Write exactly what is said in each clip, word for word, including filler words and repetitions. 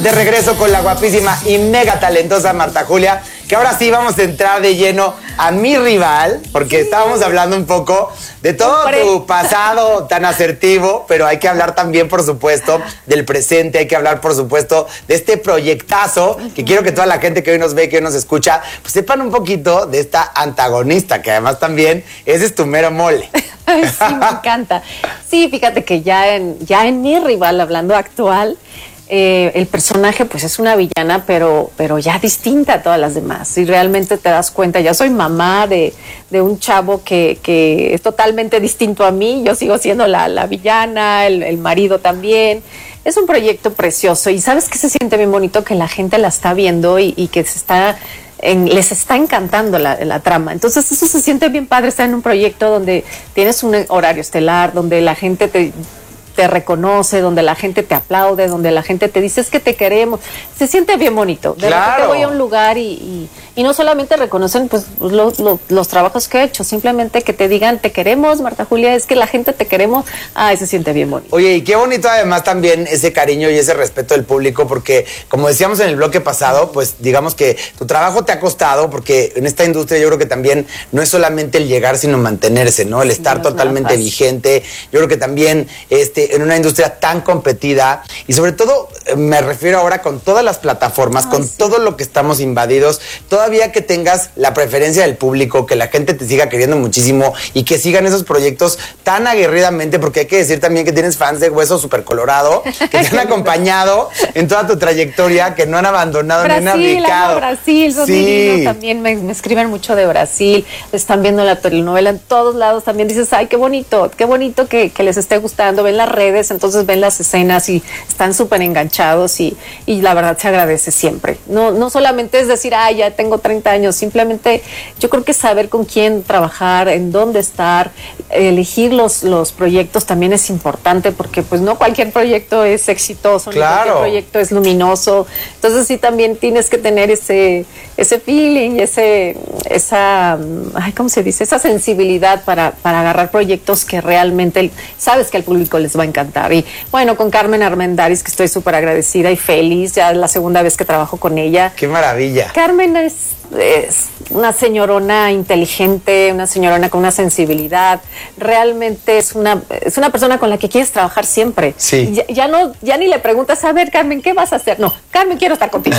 de regreso con la guapísima y mega talentosa Marta Julia, que ahora sí vamos a entrar de lleno a mi rival, porque sí. estábamos hablando un poco de todo Hombre. tu pasado tan asertivo, pero hay que hablar también, por supuesto, del presente, hay que hablar, por supuesto, de este proyectazo, que uh-huh. quiero que toda la gente que hoy nos ve, que hoy nos escucha, pues sepan un poquito de esta antagonista, que además también ese es tu mero mole. Sí, me encanta. Sí, fíjate que ya en, ya en mi rival, hablando actual, Eh, el personaje pues es una villana, pero, pero ya distinta a todas las demás. Y realmente te das cuenta, ya soy mamá de, de un chavo que, que es totalmente distinto a mí. Yo sigo siendo la, la villana, el, el marido también. Es un proyecto precioso y sabes que se siente bien bonito que la gente la está viendo y, y que se está... En, les está encantando la, la trama. Entonces eso se siente bien padre, estar en un proyecto donde tienes un horario estelar, donde la gente te... te reconoce, donde la gente te aplaude, donde la gente te dice es que te queremos, se siente bien bonito. De claro. repente voy a un lugar y, y, y no solamente reconocen pues lo, lo, los trabajos que he hecho, simplemente que te digan te queremos, Marta Julia, es que la gente te queremos, ay, se siente bien bonito. Oye, y qué bonito además también ese cariño y ese respeto del público, porque como decíamos en el bloque pasado, pues digamos que tu trabajo te ha costado, porque en esta industria yo creo que también no es solamente el llegar, sino mantenerse, ¿no? El sí, estar no totalmente vigente. Yo creo que también este en una industria tan competida y sobre todo me refiero ahora con todas las plataformas, Ay, con sí. todo lo que estamos invadidos, todavía que tengas la preferencia del público, que la gente te siga queriendo muchísimo y que sigan esos proyectos tan aguerridamente, porque hay que decir también que tienes fans de Hueso Super Colorado, que te han acompañado en toda tu trayectoria, que no han abandonado Brasil, ni han abdicado. Brasil, son sí. divinos, también me, me escriben mucho de Brasil, están viendo la telenovela en todos lados, también dices, ay, qué bonito, qué bonito que, que les esté gustando, ven las redes, entonces ven las escenas y están súper enganchados y, y la verdad se agradece siempre. No, no solamente es decir, ah, ya tengo treinta años, simplemente yo creo que saber con quién trabajar, en dónde estar, elegir los, los proyectos también es importante porque pues no cualquier proyecto es exitoso, claro. no cualquier proyecto es luminoso, entonces sí también tienes que tener ese, ese feeling, ese, esa, ay, ¿cómo se dice? Esa sensibilidad para, para agarrar proyectos que realmente sabes que al público les va a encantar. Y bueno, con Carmen Armendáriz, que estoy súper agradecida y feliz, ya es la segunda vez que trabajo con ella. ¡Qué maravilla! Carmen es, es una señorona inteligente, una señorona con una sensibilidad, realmente es una, es una persona con la que quieres trabajar siempre. Sí. Ya, ya, no, ya ni le preguntas, a ver, Carmen, ¿qué vas a hacer? No, Carmen, quiero estar contigo.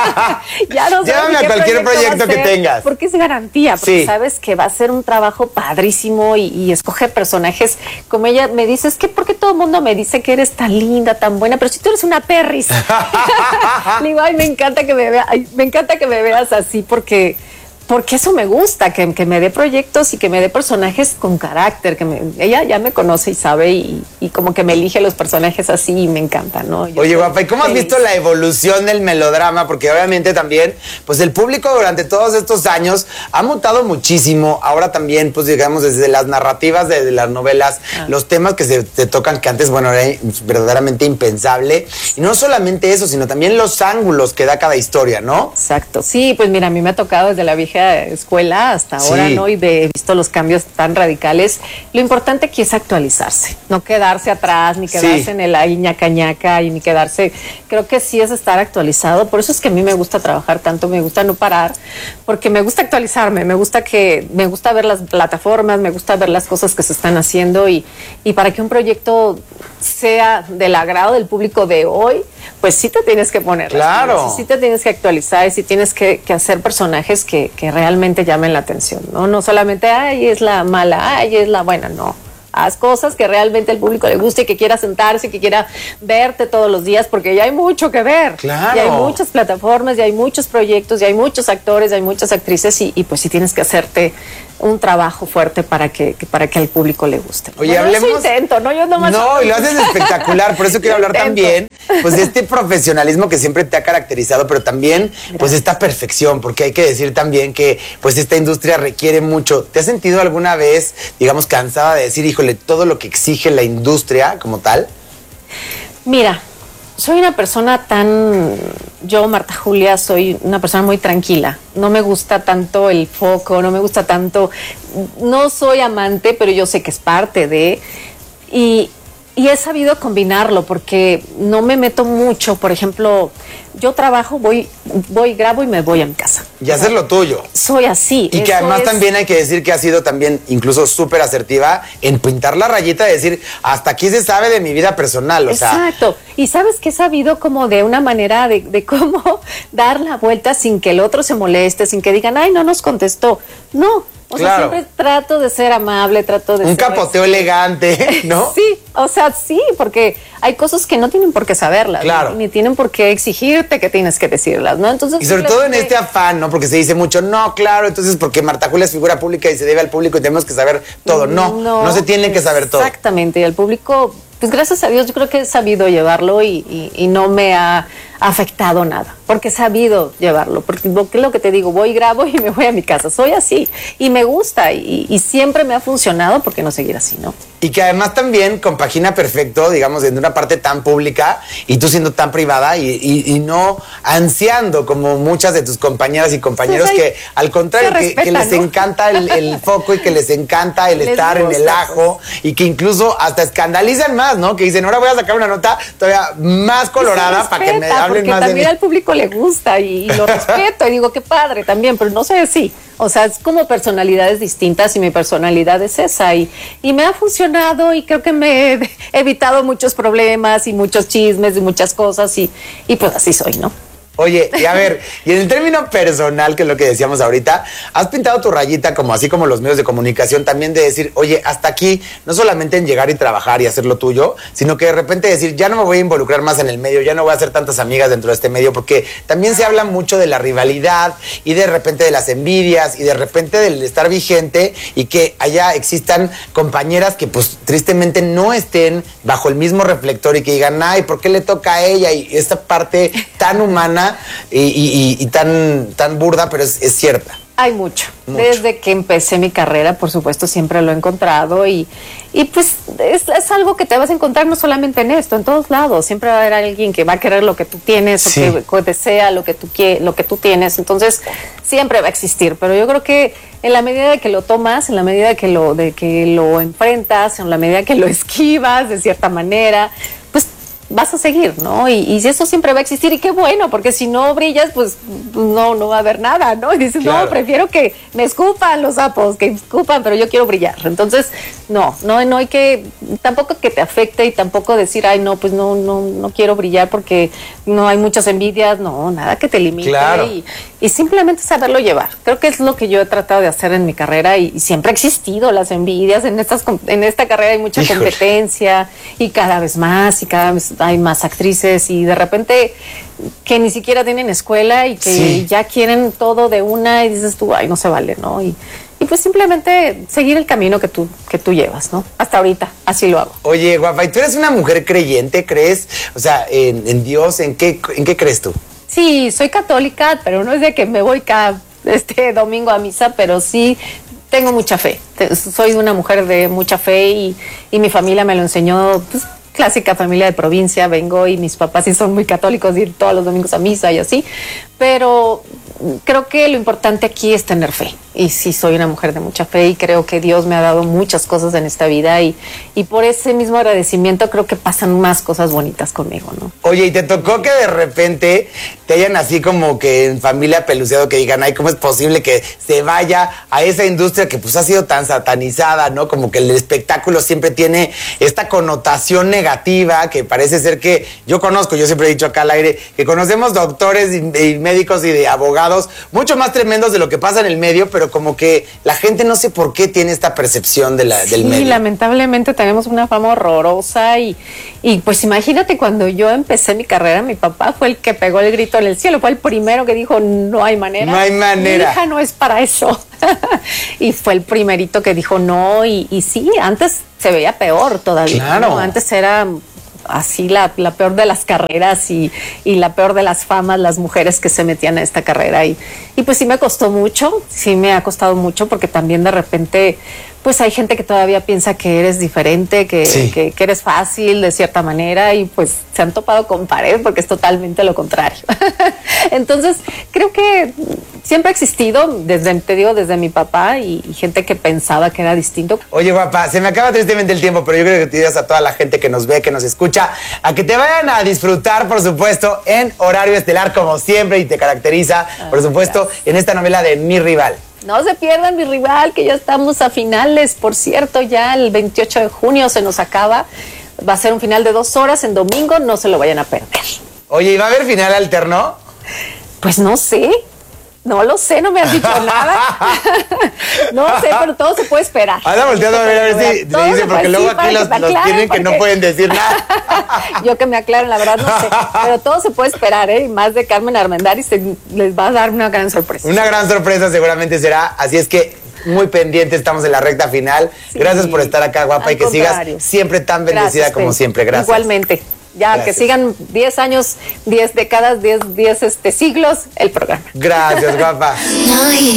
Ya no Llámame a cualquier proyecto, proyecto que tengas. Porque es garantía, porque sí. sabes que va a ser un trabajo padrísimo y, y escoge personajes como ella me dice, es que ¿por qué todo el mundo me dice que eres tan linda, tan buena? Pero si tú eres una perris. Le digo, ay, me encanta que me vea, ay, me encanta que me veas así porque... Porque eso me gusta, que, que me dé proyectos y que me dé personajes con carácter, que me, ella ya me conoce y sabe y, y como que me elige los personajes así y me encanta, ¿no? Yo Oye, guapa, ¿y cómo feliz. has visto la evolución del melodrama? Porque obviamente también, pues el público durante todos estos años ha mutado muchísimo. Ahora también, pues digamos, desde las narrativas de, de las novelas, ah. los temas que se te tocan, que antes, bueno, era verdaderamente impensable. Y no solamente eso, sino también los ángulos que da cada historia, ¿no? Exacto. Sí, pues mira, a mí me ha tocado desde la vieja escuela hasta ahora, sí. ¿no? Y he visto los cambios tan radicales. Lo importante aquí es actualizarse, no quedarse atrás, ni quedarse sí. en el ahí ñaca ñaca y ni quedarse. Creo que sí es estar actualizado. Por eso es que a mí me gusta trabajar tanto, me gusta no parar, porque me gusta actualizarme, me gusta que, me gusta ver las plataformas, me gusta ver las cosas que se están haciendo y, y para que un proyecto sea del agrado del público de hoy, pues sí te tienes que poner claro. las pilas, sí te tienes que actualizar y sí tienes que, que hacer personajes que, que realmente llamen la atención, ¿no? No solamente, ay, es la mala, ay, es la buena, no. Haz cosas que realmente al público le guste y que quiera sentarse, que quiera verte todos los días, porque ya hay mucho que ver. Claro. Ya hay muchas plataformas, ya hay muchos proyectos, ya hay muchos actores, ya hay muchas actrices y, y pues sí tienes que hacerte un trabajo fuerte para que, que para que al público le guste. Oye, bueno, hablemos... Yo intento, ¿no? Yo nomás... No, y lo haces espectacular, por eso quiero hablar intento. también, pues de este profesionalismo que siempre te ha caracterizado, pero también, Gracias. pues esta perfección, porque hay que decir también que, pues esta industria requiere mucho. ¿Te has sentido alguna vez, digamos, cansada de decir, híjole, todo lo que exige la industria como tal? Mira, soy una persona tan... Yo, Marta Julia, soy una persona muy tranquila. No me gusta tanto el foco, no me gusta tanto... No soy amante, pero yo sé que es parte de... Y, y he sabido combinarlo porque no me meto mucho, por ejemplo... yo trabajo, voy, voy, grabo y me voy a mi casa. Y hacer lo tuyo. Soy así. Y que eso además es... también hay que decir que ha sido también incluso súper asertiva en pintar la rayita y decir, hasta aquí se sabe de mi vida personal, o Exacto. sea. Y sabes que he sabido como de una manera de, de cómo dar la vuelta sin que el otro se moleste, sin que digan, ay, no nos contestó. No. O Claro. sea, siempre trato de ser amable, trato de Un ser... capoteo elegante, ¿no? Sí, o sea, sí, porque hay cosas que no tienen por qué saberlas, Claro. ni, ni tienen por qué exigirte que tienes que decirlas, ¿no? Entonces, Y sobre todo en simplemente- este afán, ¿no? Porque se dice mucho, no, claro, entonces porque Marta Julia es figura pública y se debe al público y tenemos que saber todo. No, no, se tiene que saber todo. Exactamente, y el público, pues gracias a Dios, yo creo que he sabido llevarlo y, y- y no me ha afectado nada, porque he sabido llevarlo, porque lo que, lo que te digo, voy, grabo y me voy a mi casa, soy así, y me gusta, y, y siempre me ha funcionado, ¿por qué no seguir así, no? Y que además también compagina perfecto, digamos, en una parte tan pública y tú siendo tan privada y, y- y no ansiando como muchas de tus compañeras y compañeros Pues, ay, que al contrario, se que, respeta, que les ¿no? encanta el, el foco y que les encanta el Les estar en el gusta, ajo y que incluso hasta escandalizan más, ¿no? Que dicen, ahora voy a sacar una nota todavía más colorada Se para que me respeta, hablen porque más de mí. también al público le gusta y, y lo respeto y digo qué padre también, pero no sé así. O sea, es como personalidades distintas y mi personalidad es esa y, y me ha funcionado y creo que me he evitado muchos problemas y muchos chismes y muchas cosas y, y pues así soy, ¿no? Oye, y a ver, y en el término personal, que es lo que decíamos ahorita, has pintado tu rayita como así como los medios de comunicación también de decir, oye, hasta aquí, no solamente en llegar y trabajar y hacer lo tuyo, sino que de repente decir, ya no me voy a involucrar más en el medio, ya no voy a hacer tantas amigas dentro de este medio, porque también se habla mucho de la rivalidad y de repente de las envidias y de repente del estar vigente y que allá existan compañeras que pues tristemente no estén bajo el mismo reflector y que digan, ay, ¿por qué le toca a ella? Y esta parte tan humana y, y- y tan, tan burda, pero es, es cierta. Hay mucho. Mucho. Desde que empecé mi carrera, por supuesto, siempre lo he encontrado y, y pues es, es algo que te vas a encontrar no solamente en esto, en todos lados. Siempre va a haber alguien que va a querer lo que tú tienes Sí. o que, que desea lo que tú quie- lo que tú tienes. Entonces, siempre va a existir. Pero yo creo que en la medida de que lo tomas, en la medida de que lo, de que lo enfrentas, en la medida que lo esquivas de cierta manera, pues vas a seguir, ¿no? Y, y eso siempre va a existir y qué bueno, porque si no brillas, pues no, no va a haber nada, ¿no? Y dices, Claro. no, prefiero que me escupan los sapos, que escupan, pero yo quiero brillar. Entonces, no, no, no hay que, tampoco que te afecte y tampoco decir, ay, no, pues no, no, no quiero brillar porque no hay muchas envidias, no, nada que te limite. Claro. Y, y simplemente saberlo llevar. Creo que es lo que yo he tratado de hacer en mi carrera y, y siempre ha existido las envidias. En, estas, com- en esta carrera hay mucha Híjole. competencia y cada vez más y cada vez hay más actrices y de repente que ni siquiera tienen escuela y que Sí. ya quieren todo de una y dices tú, ay, no se vale, ¿no? Y, y pues simplemente seguir el camino que tú, que tú llevas, ¿no? Hasta ahorita, así lo hago. Oye, guapa, ¿y tú eres una mujer creyente, crees? O sea, en, en Dios, ¿en qué, ¿en qué crees tú? Sí, soy católica, pero no es de que me voy cada este domingo a misa, pero sí tengo mucha fe. Te- Soy una mujer de mucha fe y, y mi familia me lo enseñó, pues, clásica familia de provincia, vengo y mis papás sí son muy católicos, ir todos los domingos a misa y así, pero creo que lo importante aquí es tener fe. Y sí, soy una mujer de mucha fe y creo que Dios me ha dado muchas cosas en esta vida y, y por ese mismo agradecimiento creo que pasan más cosas bonitas conmigo, ¿no? Oye, ¿y te tocó que de repente te hayan así como que en familia peluceado que digan, ay, ¿cómo es posible que se vaya a esa industria que pues ha sido tan satanizada, ¿no? Como que el espectáculo siempre tiene esta connotación negativa que parece ser que yo conozco, yo siempre he dicho acá al aire, que conocemos doctores y, y médicos y de abogados mucho más tremendos de lo que pasa en el medio, pero como que la gente no sé por qué tiene esta percepción de la, del Sí, medio. lamentablemente tenemos una fama horrorosa y, y pues imagínate cuando yo empecé mi carrera, mi papá fue el que pegó el grito en el cielo, fue el primero que dijo no hay manera. No hay manera. Mi hija no es para eso. Y fue el primerito que dijo no y, y sí, antes se veía peor todavía. Claro. ¿no? Antes era así la, la peor de las carreras y, y la peor de las famas, las mujeres que se metían a esta carrera. Y, y pues sí me costó mucho, sí me ha costado mucho porque también de repente pues hay gente que todavía piensa que eres diferente, que, Sí. que, que eres fácil de cierta manera y pues se han topado con pared porque es totalmente lo contrario. Entonces creo que siempre ha existido, desde, te digo, desde mi papá y, y gente que pensaba que era distinto. Oye, guapa, se me acaba tristemente el tiempo, pero yo creo que te digas a toda la gente que nos ve, que nos escucha, a que te vayan a disfrutar, por supuesto, en horario estelar, como siempre, y te caracteriza, Ah, por supuesto, gracias. en esta novela de Mi Rival. No se pierdan Mi Rival, que ya estamos a finales, por cierto, ya el veintiocho de junio se nos acaba. Va a ser un final de dos horas en domingo, no se lo vayan a perder. Oye, ¿y va a haber final alterno? Pues no sé, no lo sé, no me has dicho nada. No sé, pero todo se puede esperar. Anda volteando a ver, a ver si Todo le se dicen, porque puede- luego sí, para aquí que los, me los aclaren, tienen que no porque- pueden decir nada. Yo que me aclaren, la verdad no sé, pero todo se puede esperar, ¿eh? Y más de Carmen Armendáriz se- les va a dar una gran sorpresa. Una gran sorpresa seguramente será, así es que muy pendiente, estamos en la recta final. Sí. Gracias por estar acá, guapa, Al y que contrario. sigas siempre tan bendecida Gracias, como Fer. siempre. Gracias. Igualmente. Ya Gracias. que sigan diez años, diez décadas, diez, diez este, siglos el programa. Gracias, guapa.